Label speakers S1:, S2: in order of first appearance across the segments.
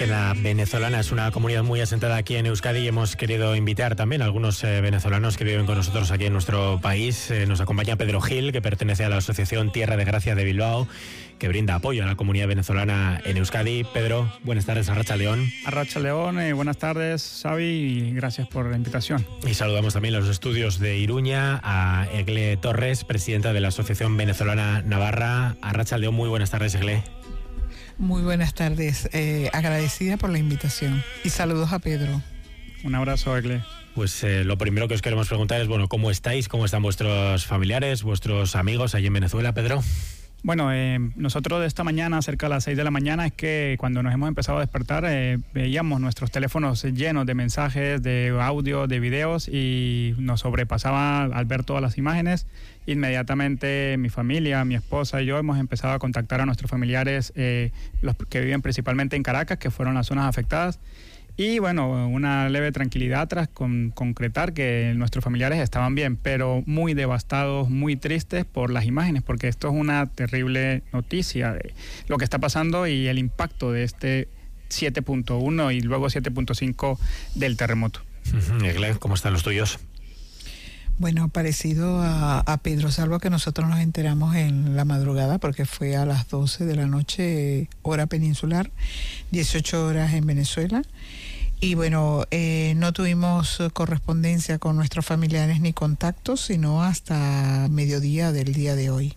S1: La venezolana es una comunidad muy asentada aquí en Euskadi y hemos querido invitar también a algunos venezolanos que viven con nosotros aquí en nuestro país. Nos acompaña Pedro Gil, que pertenece a la Asociación Tierra de Gracia de Bilbao, que brinda apoyo a la comunidad venezolana en Euskadi. Pedro, buenas tardes, Arratsaldeón.
S2: Arratsaldeón, buenas tardes, Xavi, y gracias por la invitación.
S1: Y saludamos también a los estudios de Iruña, a Egle Torres, presidenta de la Asociación Venezolana Navarra. Arratsaldeón, muy buenas tardes, Egle.
S3: Muy buenas tardes, agradecida por la invitación y saludos a Pedro.
S2: Un abrazo, Egle.
S1: Pues lo primero que os queremos preguntar es, bueno, ¿cómo estáis? ¿Cómo están vuestros familiares, vuestros amigos allí en Venezuela, Pedro?
S2: Bueno, nosotros de esta mañana, cerca de las 6 de la mañana, es que cuando nos hemos empezado a despertar, veíamos nuestros teléfonos llenos de mensajes, de audio, de videos, y nos sobrepasaba al ver todas las imágenes. Inmediatamente mi familia, mi esposa y yo hemos empezado a contactar a nuestros familiares, los que viven principalmente en Caracas, que fueron las zonas afectadas. Y bueno, una leve tranquilidad tras concretar que nuestros familiares estaban bien, pero muy devastados, muy tristes por las imágenes, porque esto es una terrible noticia de lo que está pasando y el impacto de este 7.1 y luego 7.5 del terremoto.
S1: Egle, ¿cómo están los tuyos?
S3: Bueno, parecido a Pedro, salvo que nosotros nos enteramos en la madrugada, porque fue a las 12 de la noche, hora peninsular, 18 horas en Venezuela. Y bueno, no tuvimos correspondencia con nuestros familiares ni contactos, sino hasta mediodía del día de hoy.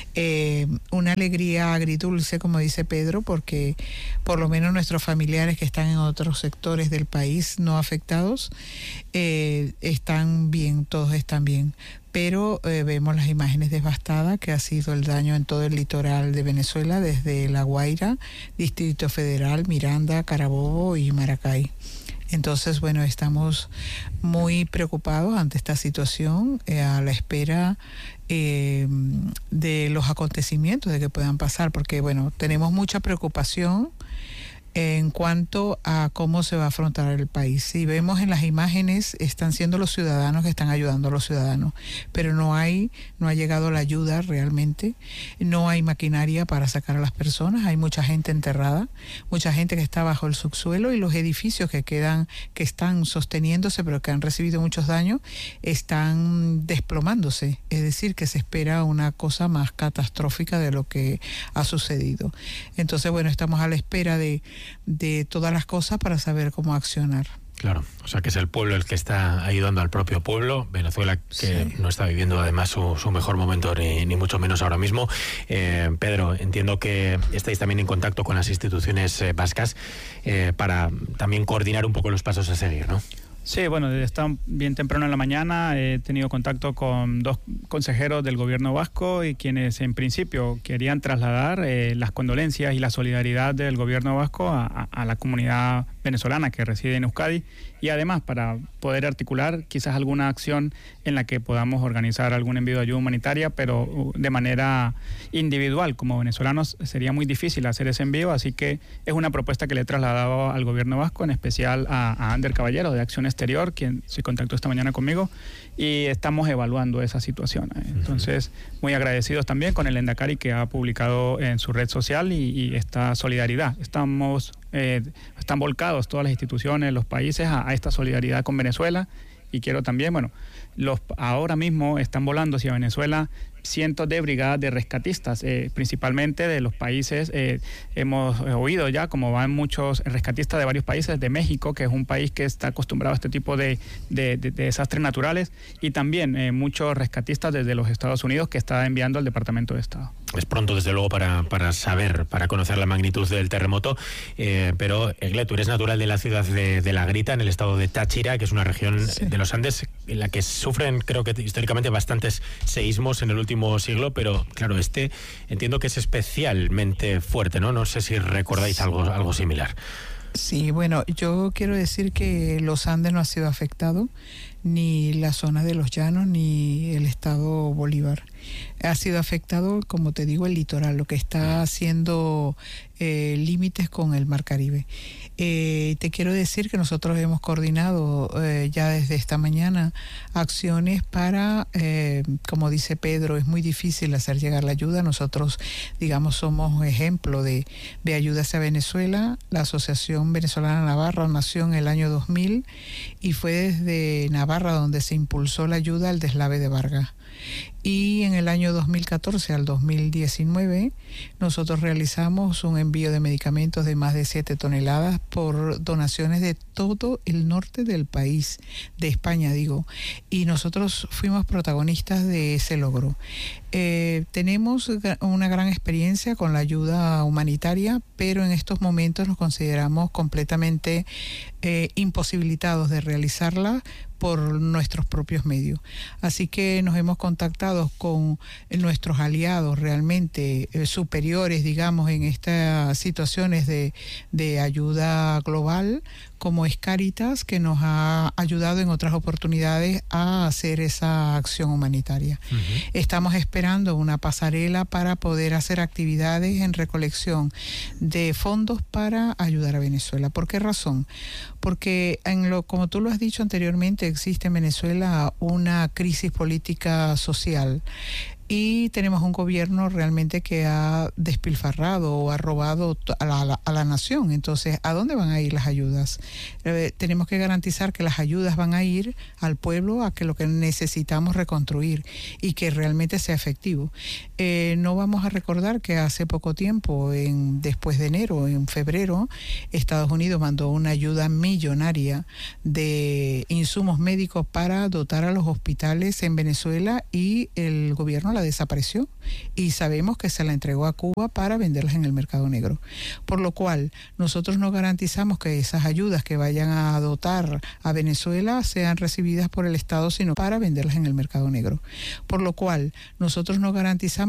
S3: Una alegría agridulce, como dice Pedro, porque por lo menos nuestros familiares que están en otros sectores del país no afectados están bien, todos están bien. Pero vemos las imágenes devastadas que ha sido el daño en todo el litoral de Venezuela, desde La Guaira, Distrito Federal, Miranda, Carabobo y Maracay. Entonces, bueno, estamos muy preocupados ante esta situación, a la espera de los acontecimientos de que puedan pasar, porque, bueno, tenemos mucha preocupación en cuanto a cómo se va a afrontar el país. Si vemos en las imágenes, están siendo los ciudadanos que están ayudando a los ciudadanos, pero no ha llegado la ayuda realmente, no hay maquinaria para sacar a las personas, hay mucha gente enterrada, mucha gente que está bajo el subsuelo, y los edificios que están sosteniéndose, pero que han recibido muchos daños, están desplomándose, es decir, que se espera una cosa más catastrófica de lo que ha sucedido. Entonces, bueno, estamos a la espera de todas las cosas para saber cómo accionar.
S1: Claro, o sea que es el pueblo el que está ayudando al propio pueblo, Venezuela, que sí, no está viviendo además su mejor momento, ni mucho menos ahora mismo. Pedro, entiendo que estáis también en contacto con las instituciones vascas para también coordinar un poco los pasos a seguir, ¿no?
S2: Sí, bueno, desde bien temprano en la mañana he tenido contacto con 2 consejeros del gobierno vasco, y quienes en principio querían trasladar las condolencias y la solidaridad del gobierno vasco a la comunidad venezolana que reside en Euskadi, y además para poder articular quizás alguna acción en la que podamos organizar algún envío de ayuda humanitaria, pero de manera individual. Como venezolanos sería muy difícil hacer ese envío, así que es una propuesta que le he trasladado al gobierno vasco, en especial a Ander Caballero de Acción Exterior, quien se contactó esta mañana conmigo, y estamos evaluando esa situación. Entonces, muy agradecidos también con el Endacari, que ha publicado en su red social y esta solidaridad. Están volcados todas las instituciones, los países a esta solidaridad con Venezuela, y quiero también, bueno, ahora mismo están volando hacia Venezuela cientos de brigadas de rescatistas, principalmente de los países, hemos oído ya como van muchos rescatistas de varios países, de México, que es un país que está acostumbrado a este tipo de desastres naturales, y también muchos rescatistas desde los Estados Unidos que está enviando el Departamento de Estado.
S1: Es pronto, desde luego, para saber, para conocer la magnitud del terremoto, pero Egle, tú eres natural de la ciudad de La Grita, en el estado de Táchira, que es una región de los Andes en la que sufren, creo que históricamente, bastantes seísmos en el último siglo, pero claro, entiendo que es especialmente fuerte, ¿no? No sé si recordáis algo similar.
S3: Sí, bueno, yo quiero decir que los Andes no ha sido afectado, ni la zona de los Llanos, ni el estado Bolívar. Ha sido afectado, como te digo, el litoral, lo que está siendo límites con el Mar Caribe. Te quiero decir que nosotros hemos coordinado ya desde esta mañana acciones para, como dice Pedro, es muy difícil hacer llegar la ayuda. Nosotros, digamos, somos ejemplo de ayuda hacia Venezuela. La Asociación Venezolana Navarra nació en el año 2000 y fue desde Navarra donde se impulsó la ayuda al deslave de Vargas. Y en el año 2014 al 2019 nosotros realizamos un envío de medicamentos de más de 7 toneladas por donaciones de todo el norte del país, de España digo, y nosotros fuimos protagonistas de ese logro. Tenemos una gran experiencia con la ayuda humanitaria, pero en estos momentos nos consideramos completamente imposibilitados de realizarla por nuestros propios medios. Así que nos hemos contactado con nuestros aliados realmente superiores, digamos, en estas situaciones de ayuda global, como es Cáritas, que nos ha ayudado en otras oportunidades a hacer esa acción humanitaria. Estamos esperando una pasarela para poder hacer actividades en recolección de fondos para ayudar a Venezuela. ¿Por qué razón? Porque como tú lo has dicho anteriormente, existe en Venezuela una crisis política social y tenemos un gobierno realmente que ha despilfarrado o ha robado a la nación. Entonces, ¿a dónde van a ir las ayudas? Tenemos que garantizar que las ayudas van a ir al pueblo, a que lo que necesitamos reconstruir y que realmente sea efectivo. No vamos a recordar que hace poco tiempo, después de enero, en febrero, Estados Unidos mandó una ayuda millonaria de insumos médicos para dotar a los hospitales en Venezuela y el gobierno la desapareció y sabemos que se la entregó a Cuba para venderlas en el mercado negro. Por lo cual, nosotros no garantizamos que esas ayudas que vayan a dotar a Venezuela sean recibidas por el Estado, sino para venderlas en el mercado negro. Por lo cual, nosotros no garantizamos